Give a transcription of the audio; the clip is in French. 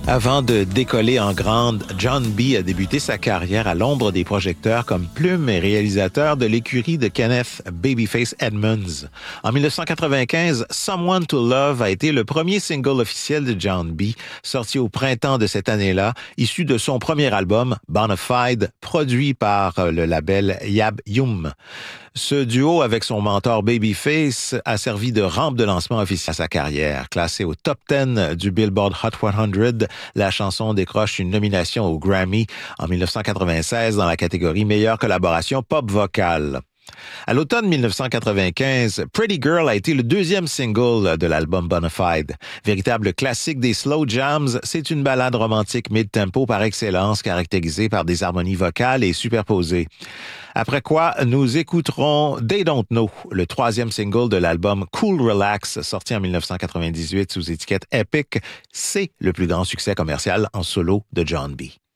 Avant de décoller en grande, John B. a débuté sa carrière à l'ombre des projecteurs comme plume et réalisateur de l'écurie de Kenneth Babyface Edmonds. En 1995, Someone to Love a été le premier single officiel de John B., sorti au printemps de cette année-là, issu de son premier album, Bonafide, produit par le label Yab Yum. Ce duo avec son mentor Babyface a servi de rampe de lancement officiel à sa carrière. Classé au top 10 du Billboard Hot 100, la chanson décroche une nomination au Grammy en 1996 dans la catégorie meilleure collaboration pop vocale. À l'automne 1995, Pretty Girl a été le deuxième single de l'album Bonafide. Véritable classique des slow jams, c'est une ballade romantique mid-tempo par excellence, caractérisée par des harmonies vocales et superposées. Après quoi, nous écouterons They Don't Know, le troisième single de l'album Cool Relax, sorti en 1998 sous étiquette Epic. C'est le plus grand succès commercial en solo de John B.